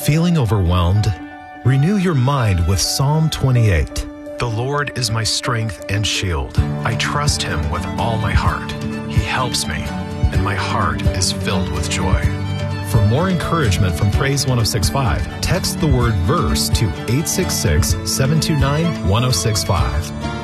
Feeling overwhelmed? Renew your mind with Psalm 28. The Lord is my strength and shield. I trust Him with all my heart. He helps me, and my heart is filled with joy. For more encouragement from Praise 106.5, text the word VERSE to 866-729-1065.